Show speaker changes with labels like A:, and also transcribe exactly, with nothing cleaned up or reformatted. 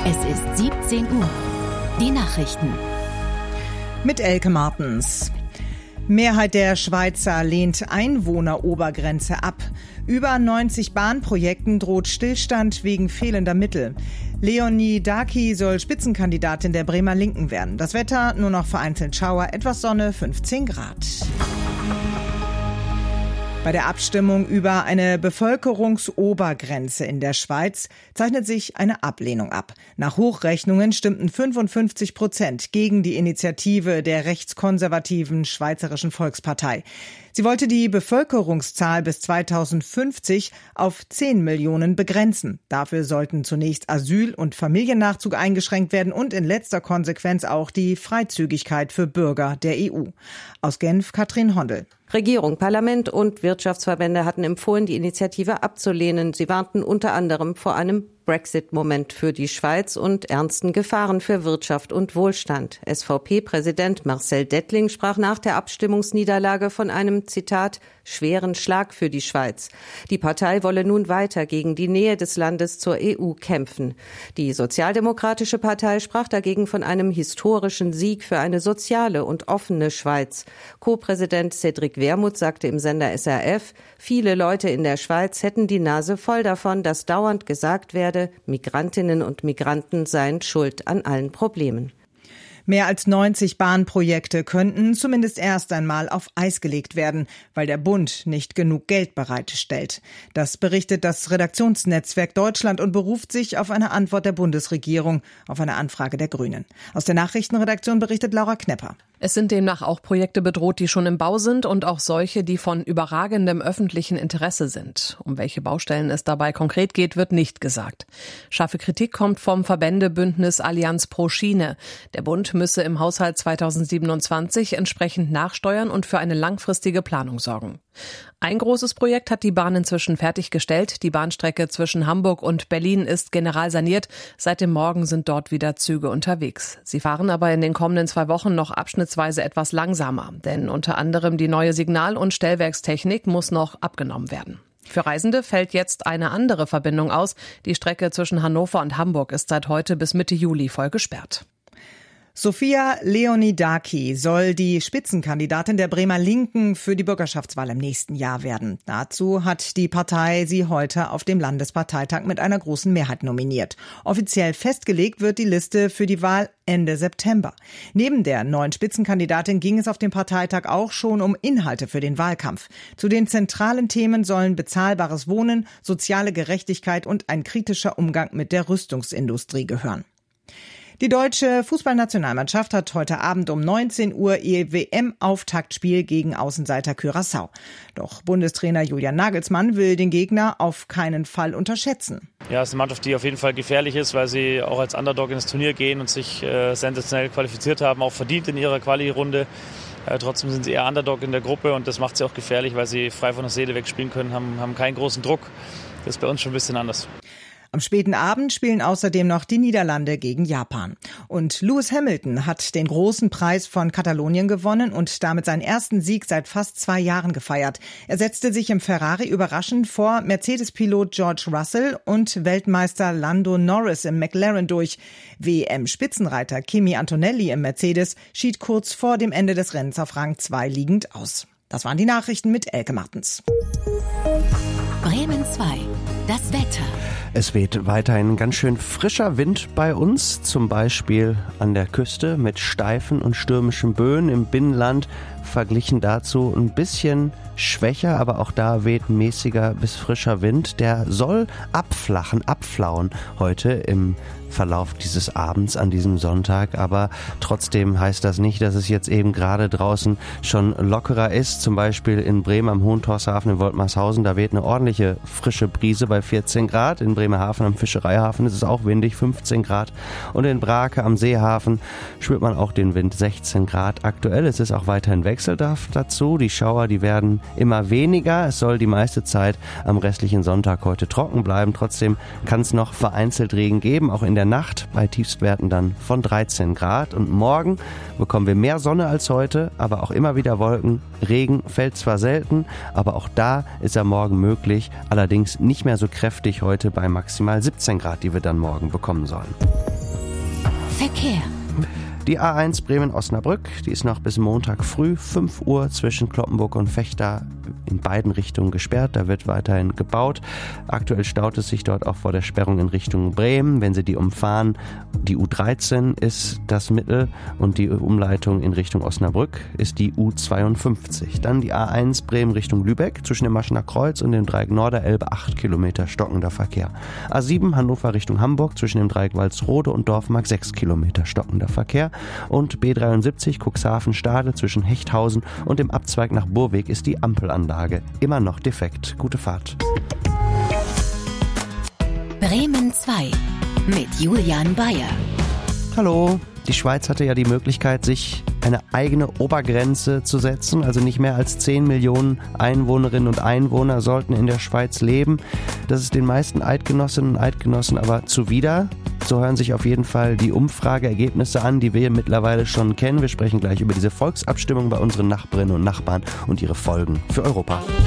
A: Es ist siebzehn Uhr. Die Nachrichten.
B: Mit Elke Martens. Mehrheit der Schweizer lehnt Einwohnerobergrenze ab. Über neunzig Bahnprojekten droht Stillstand wegen fehlender Mittel. Leonie Daky soll Spitzenkandidatin der Bremer Linken werden. Das Wetter nur noch vereinzelt Schauer, etwas Sonne, fünfzehn Grad. Bei der Abstimmung über eine Bevölkerungsobergrenze in der Schweiz zeichnet sich eine Ablehnung ab. Nach Hochrechnungen stimmten fünfundfünfzig Prozent gegen die Initiative der rechtskonservativen Schweizerischen Volkspartei. Sie wollte die Bevölkerungszahl bis zweitausendfünfzig auf zehn Millionen begrenzen. Dafür sollten zunächst Asyl- und Familiennachzug eingeschränkt werden und in letzter Konsequenz auch die Freizügigkeit für Bürger der E U. Aus Genf, Katrin Hondel.
C: Regierung, Parlament und Wirtschaftsverbände hatten empfohlen, die Initiative abzulehnen. Sie warnten unter anderem vor einem Brexit-Moment für die Schweiz und ernsten Gefahren für Wirtschaft und Wohlstand. S V P-Präsident Marcel Dettling sprach nach der Abstimmungsniederlage von einem, Zitat, schweren Schlag für die Schweiz. Die Partei wolle nun weiter gegen die Nähe des Landes zur E U kämpfen. Die Sozialdemokratische Partei sprach dagegen von einem historischen Sieg für eine soziale und offene Schweiz. Co-Präsident Cédric Wermuth sagte im Sender S R F, viele Leute in der Schweiz hätten die Nase voll davon, dass dauernd gesagt werde, Migrantinnen und Migranten seien schuld an allen Problemen.
B: Mehr als neunzig Bahnprojekte könnten zumindest erst einmal auf Eis gelegt werden, weil der Bund nicht genug Geld bereitstellt. Das berichtet das Redaktionsnetzwerk Deutschland und beruft sich auf eine Antwort der Bundesregierung auf eine Anfrage der Grünen. Aus der Nachrichtenredaktion berichtet Laura Knepper.
D: Es sind demnach auch Projekte bedroht, die schon im Bau sind und auch solche, die von überragendem öffentlichen Interesse sind. Um welche Baustellen es dabei konkret geht, wird nicht gesagt. Scharfe Kritik kommt vom Verbändebündnis Allianz pro Schiene. Der Bund müsse im Haushalt zweitausendsiebenundzwanzig entsprechend nachsteuern und für eine langfristige Planung sorgen. Ein großes Projekt hat die Bahn inzwischen fertiggestellt. Die Bahnstrecke zwischen Hamburg und Berlin ist generalsaniert. Seit dem Morgen sind dort wieder Züge unterwegs. Sie fahren aber in den kommenden zwei Wochen noch abschnittsweise etwas langsamer. Denn unter anderem die neue Signal- und Stellwerkstechnik muss noch abgenommen werden. Für Reisende fällt jetzt eine andere Verbindung aus. Die Strecke zwischen Hannover und Hamburg ist seit heute bis Mitte Juli voll gesperrt.
B: Sophia Leonie Daky soll die Spitzenkandidatin der Bremer Linken für die Bürgerschaftswahl im nächsten Jahr werden. Dazu hat die Partei sie heute auf dem Landesparteitag mit einer großen Mehrheit nominiert. Offiziell festgelegt wird die Liste für die Wahl Ende September. Neben der neuen Spitzenkandidatin ging es auf dem Parteitag auch schon um Inhalte für den Wahlkampf. Zu den zentralen Themen sollen bezahlbares Wohnen, soziale Gerechtigkeit und ein kritischer Umgang mit der Rüstungsindustrie gehören. Die deutsche Fußballnationalmannschaft hat heute Abend um neunzehn Uhr ihr W M-Auftaktspiel gegen Außenseiter Curaçao. Doch Bundestrainer Julian Nagelsmann will den Gegner auf keinen Fall unterschätzen.
E: Ja, es ist eine Mannschaft, die auf jeden Fall gefährlich ist, weil sie auch als Underdog ins Turnier gehen und sich äh, sensationell qualifiziert haben, auch verdient in ihrer Quali-Runde. Äh, trotzdem sind sie eher Underdog in der Gruppe und das macht sie auch gefährlich, weil sie frei von der Seele wegspielen können, haben, haben keinen großen Druck. Das ist bei uns schon ein bisschen anders.
B: Am späten Abend spielen außerdem noch die Niederlande gegen Japan. Und Lewis Hamilton hat den großen Preis von Katalonien gewonnen und damit seinen ersten Sieg seit fast zwei Jahren gefeiert. Er setzte sich im Ferrari überraschend vor Mercedes-Pilot George Russell und Weltmeister Lando Norris im McLaren durch. W M-Spitzenreiter Kimi Antonelli im Mercedes schied kurz vor dem Ende des Rennens auf Rang zwei liegend aus. Das waren die Nachrichten mit Elke Martens.
A: Bremen zwei. Das Wetter.
F: Es weht weiterhin ganz schön frischer Wind bei uns, zum Beispiel an der Küste mit steifen und stürmischen Böen, im Binnenland verglichen dazu ein bisschen schwächer, aber auch da weht mäßiger bis frischer Wind. Der soll abflachen, abflauen heute im Verlauf dieses Abends an diesem Sonntag, aber trotzdem heißt das nicht, dass es jetzt eben gerade draußen schon lockerer ist, zum Beispiel in Bremen am Hohentorshafen in Woltmarshausen, da weht eine ordentliche frische Brise bei vierzehn Grad, in Bremerhaven am Fischereihafen ist es auch windig, fünfzehn Grad und in Brake am Seehafen spürt man auch den Wind, sechzehn Grad aktuell. Es ist auch weiterhin Wechseldampf dazu, die Schauer, die werden immer weniger, es soll die meiste Zeit am restlichen Sonntag heute trocken bleiben, trotzdem kann es noch vereinzelt Regen geben, auch in der Nacht bei Tiefstwerten dann von dreizehn Grad. Und morgen bekommen wir mehr Sonne als heute, aber auch immer wieder Wolken. Regen fällt zwar selten, aber auch da ist er morgen möglich. Allerdings nicht mehr so kräftig heute bei maximal siebzehn Grad, die wir dann morgen bekommen sollen.
A: Verkehr.
F: Die A eins Bremen-Osnabrück, die ist noch bis Montag früh fünf Uhr zwischen Cloppenburg und Vechta in beiden Richtungen gesperrt. Da wird weiterhin gebaut. Aktuell staut es sich dort auch vor der Sperrung in Richtung Bremen. Wenn Sie die umfahren, die U dreizehn ist das Mittel und die Umleitung in Richtung Osnabrück ist die U zweiundfünfzig. Dann die A eins Bremen Richtung Lübeck zwischen dem Maschener Kreuz und dem Dreieck Norderelbe acht Kilometer stockender Verkehr. A sieben Hannover Richtung Hamburg zwischen dem Dreieck Walsrode und Dorfmark sechs Kilometer stockender Verkehr. Und B dreiundsiebzig Cuxhaven-Stade zwischen Hechthausen und dem Abzweig nach Burweg ist die Ampelanlage immer noch defekt. Gute Fahrt.
A: Bremen zwei mit Julian Bayer.
F: Hallo. Die Schweiz hatte ja die Möglichkeit, sich eine eigene Obergrenze zu setzen. Also nicht mehr als zehn Millionen Einwohnerinnen und Einwohner sollten in der Schweiz leben. Das ist den meisten Eidgenossinnen und Eidgenossen aber zuwider. So hören sich auf jeden Fall die Umfrageergebnisse an, die wir mittlerweile schon kennen. Wir sprechen gleich über diese Volksabstimmung bei unseren Nachbarinnen und Nachbarn und ihre Folgen für Europa.